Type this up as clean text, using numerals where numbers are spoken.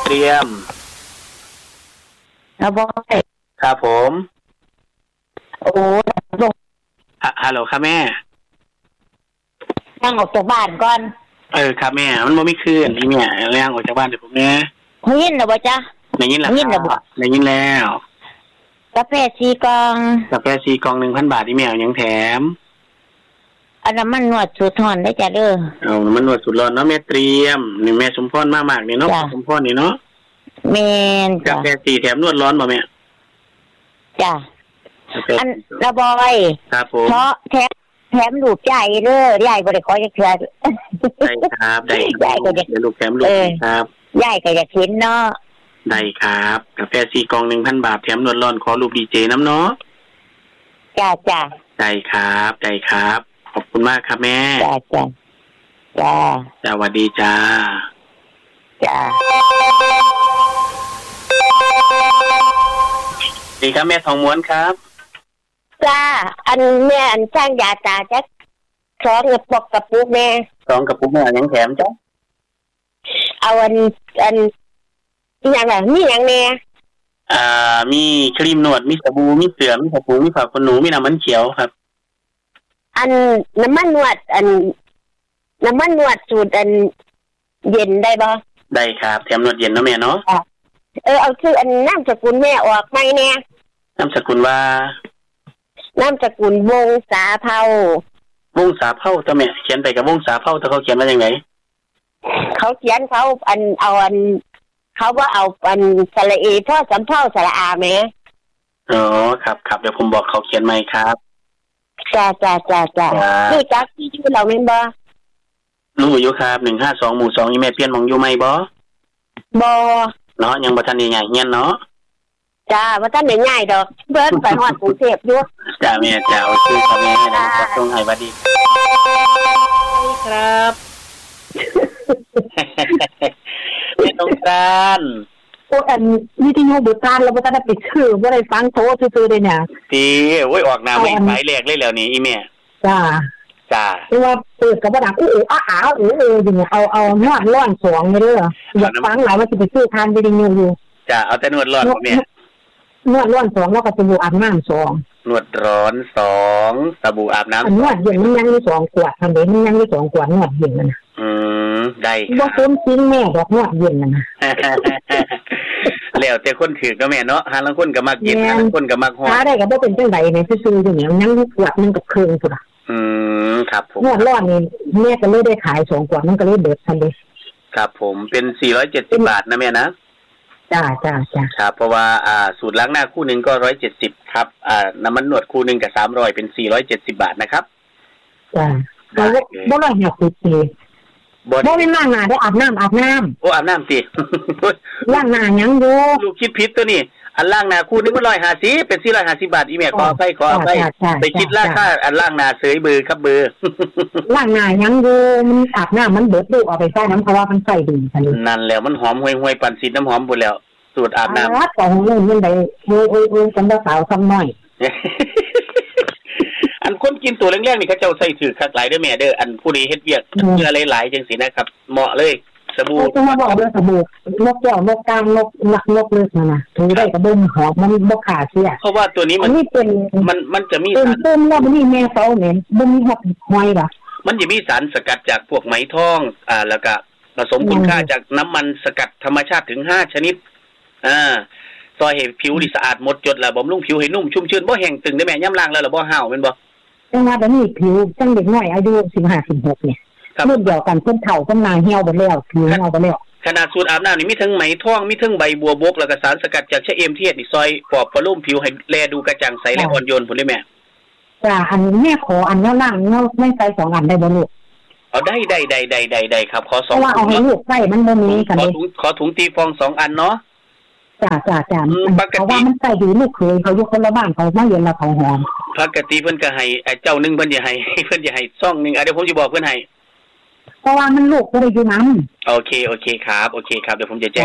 เตรียมครับบอยครับผมโอ้ฮัลโหลครับแม่นั่งออกจากบ้านก่อนครับแม่มันบ่มีคืนนี่แม่แรงออกจากบ้านเดี๋ยวผมเนี่ยได้ยินแล้วบ่จ๊ะได้ยินแล้วได้ยินแล้วกาแฟ4กล่อง 1,000 บาทนี่แม่ยังแถมอันนั้นมันนวดสูตรถอนได้จ้ะเด้อมันนวดสูตรร้อนเนาะแม่เตรียมนี่แม่สมพรมากๆนี่เนาะสมพรนี่เนาะแม่นกาแฟ4แถมนวดร้อนบ่แม่จ้ะอันระบอยครับผมเพราะแถมลูกใหญ่เด้อใหญ่บ่ได้ขอจักเทื่อได้ครับได้ใหญ่ก็จะลูกแถมลูกครับใหญ่ก็อยากเห็นเนาะได้ครับกาแฟ4กล่อง 1,000 บาทแถมนวดร้อนขอรูปดีเจน้ำเนาะจ้ะได้ครับขอบคุณมากครับแม่จ้าสวัสดีจ้าดีครับแม่ทองม้วนครับจ้าอันแม่อันสร้างยาตาจัก2กระปุกแม่ 2กระปุกแม่ยังแถมจ้ะเอาอันอีหยังล่ะมีหยังแม่มีครีมนวดมีสบู่มีเสื่อมีสบู่มีผ้าขนหนูมีน้ำมันเขียวครับอันน้ำมันนวดสูตรอันเย็นได้บ่ได้ครับแถมนวดเย็นเนาะแม่เนาะเอาชื่ออันนามสกุลแม่ออกไหมแน่นามสกุลว่านามสกุลวงศาเผ่าวงศาเผ่าตัวแม่เขียนไปกับวงศาเผ่าแต่เขาเขียนว่าจังได๋เขาเขียนเขาเขาว่าเอาสระเอพ่อสำเภาสระอาแม่ครับเดี๋ยวผมบอกเขาเขียนใหม่ครับจ้ารู้จักที่ชื่อเราแม่นบ่รู้อยู่ครับ152หมู่2อีแม่เปลี่ยนหม่องอยู่ใหม่บ่เนาะยังบ่ทันได้ย้ายเฮียนเนาะจ้าบ่ทันได้ย้ายดอกเบิ่งไปฮอดกรุงเทพอยู่จ้าแม่จ้าโอเคครับแม่ได้ขอส่งให้บัดนี้ครับแม่ต้องการอันวิทยุบุตรแล้วบ่ทันได้ไปชื่อบ่ได้ฟังโทรซื่อๆเด้เนี่ยติโอ้ยออกหน้าใหม่หมายแรกเลยแล้วนี่อีแม่จ้าคือว่าเปิดก็บ่ดังอ้าวอยู่เอานวดร้อน2นี่เด้ออยากฟังหลายว่าสิไปซื้อทานวิทยุอยู่จ้าเอาแต่นวดร้อนแม่นวดร้อน2แล้วก็สบู่อาบน้ำ2 นวดร้อน2สบู่อาบน้ำนวดเย็นมันยังมี2ขวดทันเด้มันยังมี2ขวดนวดเย็นนั่นน่ะได้บ่คุ้มจริงแม่ดอกนวดเย็นนั่นน่ะแล้วแต่คนถือเนาะแม่เนาะหาลางคนก็มักเย็นหาลางคนก็มักร้อนหาได้ก็บ่เป็นจังได๋แม่ซื่อๆอยู่นี่ยังมีขวดนึงกับครึ่งพุ่นน่ะครับผมนวดร้อนนี่แม่ก็เลยได้ขาย2ขวดมันก็เลยเบิดทันเด้ครับผมเป็น470 บาทนะแม่นะจ้าครับเพราะว่าสูตรล้างหน้าคู่นึงก็170ครับน้ำมันนวดคู่นึงก็300เป็น470 บาทนะครับจ้าบ่150ปีบ่ได้ล้างหน้าได้อาบน้ำโอ้อาบน้ำสิล้างหน้ายังอยู่ลูกคิดผิดตัวนี้อันล้างหน้าคู่นึงมัน150เป็น450 บาทอีแม่ขออภัยไปคิดราคาอันล้างหน้าเสยเบอร์ครับเบอร์ล้างหน้ายังอยู่มันอาบน้ำมันเบิดลูกเอาไปใส่น้ำเพราะว่ามันใส่ดีซั่นนั่นแล้วมันหอมห่วยๆปั่นสีน้ำหอมพุ่นแล้วสูตรอาบน้ำของเรื่องมันได้โอ้ยกันบ่สาวซ้ำน้อยอันคนกินตัวแรงๆนี่เขาเจ้าใส่ถือคักหลายเด้อแม่เด้ออันผู้ใดเฮ็ดเวียกเนื้อหลายๆจังซี่นะครับเหมาะเลยสบู่ต้องมาบอกเรื่องสบู่นกแก้วนกกลางนกหลักนกเลิกนั่นน่ะถือได้ก็บ่หอมมันบ่ขาดเสียเพราะว่าตัวนี้มันเป็นมันจะมีสารเติมแล้วมันมีแม่เซาเนี่ยบ่มีหหอยล่ะมันจะมีสารสกัดจากพวกไหมทองแล้วก็ผสมคุณค่าจากน้ำมันสกัดธรรมชาติถึง5ชนิดซอยให้ผิวนี่สะอาดหมดจดแล้วบำรุงผิวให้นุ่มชุ่มชื้นบ่แห้งตึงได้แม่ยามล้างแล้วบ่ห่าวแม่นบ่จังว่าแบบนี้ผิวจังเด็กน้อยอายุ15-16เนี่ยรุ่นเดียวกันเพิ่นเฒ่าเพิ่นหน้าเหี่ยวเบิดแล้วผิวเหี่ยวเบิดแล้วขนาดสูตรอาบน้ำนี่มีทั้งไหมทองมีทั้งใบบัวบกแล้วก็สารสกัดจากชะเอมเทศนี่ซอยปลอบประโลมผิวให้แลดูกระจ่างใสและอ่อนโยนพุ่นเลยแม่จ้าอันแม่ขออันล่างไม่ใส่2อันได้บ่ลูกเอาได้ครับขอ2 เพราะว่าเอาให้ลูกใส่มันบ่มีกันเลยขอถุงตีฟอง2อันเนาะจ้าเพราะว่ามันใส่ดีลูกเคยเขาอยู่คนละบ้านเขามาเย็นละเขาหอมปกติเพิ่นก็ให้เจ้านึงเพิ่นสิให้ซ่องนึงเดี๋ยวผมสิบอกเพิ่นให้เพราะว่ามันลูกบ่ได้อยู่นำโอเคครับเดี๋ยวผมจะแจ้ง